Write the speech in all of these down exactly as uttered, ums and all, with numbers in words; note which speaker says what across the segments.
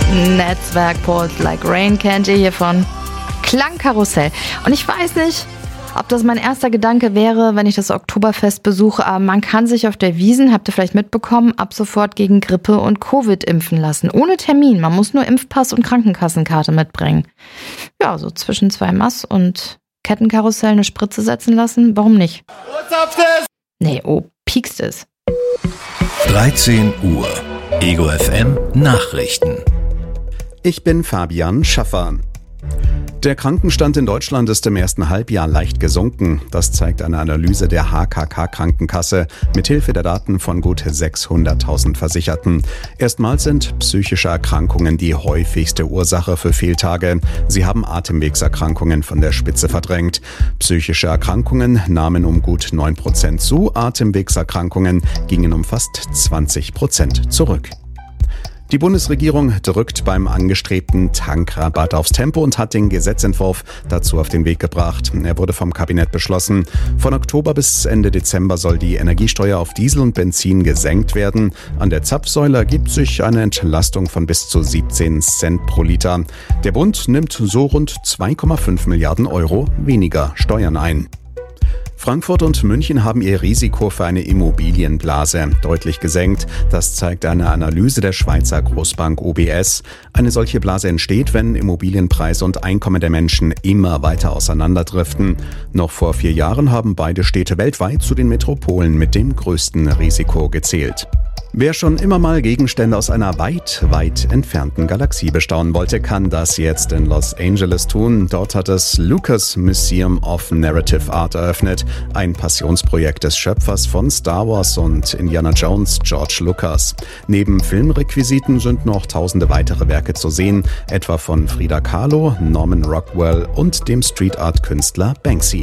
Speaker 1: Netzwerk Poured Like Rain kennt ihr hiervon. Klangkarussell. Und ich weiß nicht, ob das mein erster Gedanke wäre, wenn ich das Oktoberfest besuche, aber man kann sich auf der Wiesn, habt ihr vielleicht mitbekommen, ab sofort gegen Grippe und Covid impfen lassen. Ohne Termin. Man muss nur Impfpass und Krankenkassenkarte mitbringen. Ja, so zwischen zwei Mass und Kettenkarussell eine Spritze setzen lassen. Warum nicht? Nee, oh, piekst es.
Speaker 2: dreizehn Uhr. Ego F M Nachrichten.
Speaker 3: Ich bin Fabian Schaffer. Der Krankenstand in Deutschland ist im ersten Halbjahr leicht gesunken. Das zeigt eine Analyse der H K K-Krankenkasse mithilfe der Daten von gut sechshunderttausend Versicherten. Erstmals sind psychische Erkrankungen die häufigste Ursache für Fehltage. Sie haben Atemwegserkrankungen von der Spitze verdrängt. Psychische Erkrankungen nahmen um gut neun Prozent zu, Atemwegserkrankungen gingen um fast zwanzig Prozent zurück. Die Bundesregierung drückt beim angestrebten Tankrabatt aufs Tempo und hat den Gesetzentwurf dazu auf den Weg gebracht. Er wurde vom Kabinett beschlossen. Von Oktober bis Ende Dezember soll die Energiesteuer auf Diesel und Benzin gesenkt werden. An der Zapfsäule ergibt sich eine Entlastung von bis zu siebzehn Cent pro Liter. Der Bund nimmt so rund zwei Komma fünf Milliarden Euro weniger Steuern ein. Frankfurt und München haben ihr Risiko für eine Immobilienblase deutlich gesenkt. Das zeigt eine Analyse der Schweizer Großbank U B S. Eine solche Blase entsteht, wenn Immobilienpreise und Einkommen der Menschen immer weiter auseinanderdriften. Noch vor vier Jahren haben beide Städte weltweit zu den Metropolen mit dem größten Risiko gezählt. Wer schon immer mal Gegenstände aus einer weit, weit entfernten Galaxie bestaunen wollte, kann das jetzt in Los Angeles tun. Dort hat das Lucas Museum of Narrative Art eröffnet, ein Passionsprojekt des Schöpfers von Star Wars und Indiana Jones, George Lucas. Neben Filmrequisiten sind noch tausende weitere Werke zu sehen, etwa von Frida Kahlo, Norman Rockwell und dem Street-Art-Künstler Banksy.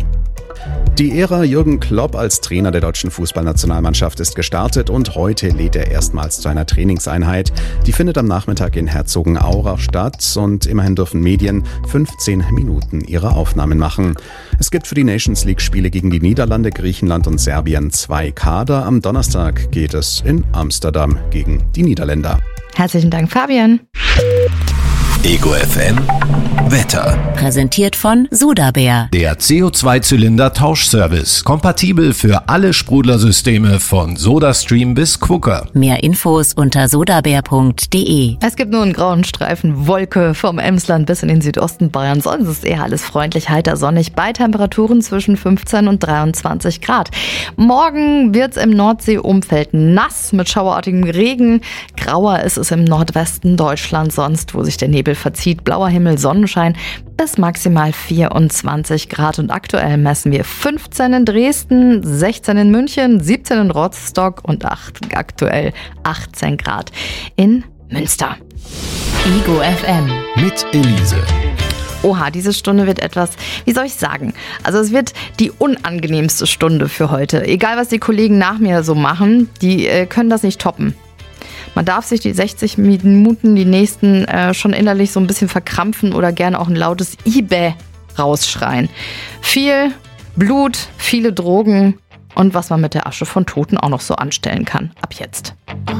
Speaker 3: Die Ära Jürgen Klopp als Trainer der deutschen Fußballnationalmannschaft ist gestartet und heute lädt er erstmals zu einer Trainingseinheit. Die findet am Nachmittag in Herzogenaurach statt und immerhin dürfen Medien fünfzehn Minuten ihre Aufnahmen machen. Es gibt für die Nations League-Spiele gegen die Niederlande, Griechenland und Serbien zwei Kader. Am Donnerstag geht es in Amsterdam gegen die Niederländer.
Speaker 1: Herzlichen Dank, Fabian.
Speaker 2: Ego F M Wetter.
Speaker 4: Präsentiert von Sodabär.
Speaker 2: Der C O zwei Zylinder Tauschservice. Kompatibel für alle Sprudlersysteme von SodaStream bis Quooker.
Speaker 4: Mehr Infos unter sodabär punkt de.
Speaker 1: Es gibt nur einen grauen Streifen Wolke vom Emsland bis in den Südosten Bayern. Sonst ist eher alles freundlich, heiter, sonnig bei Temperaturen zwischen fünfzehn und dreiundzwanzig Grad. Morgen wird's im Nordseeumfeld nass mit schauerartigem Regen. Grauer ist es im Nordwesten Deutschlands sonst, wo sich der Nebel verzieht. Blauer Himmel, Sonnenschein bis maximal vierundzwanzig Grad. Und aktuell messen wir fünfzehn in Dresden, sechzehn in München, siebzehn in Rostock und aktuell achtzehn Grad in Münster.
Speaker 4: Ego F M.
Speaker 2: Mit Elise.
Speaker 1: Oha, diese Stunde wird etwas, wie soll ich sagen, also es wird die unangenehmste Stunde für heute. Egal, was die Kollegen nach mir so machen, die äh, können das nicht toppen. Man darf sich die sechzig Minuten, die nächsten, äh, schon innerlich so ein bisschen verkrampfen oder gerne auch ein lautes I-Bäh rausschreien. Viel Blut, viele Drogen und was man mit der Asche von Toten auch noch so anstellen kann. Ab jetzt.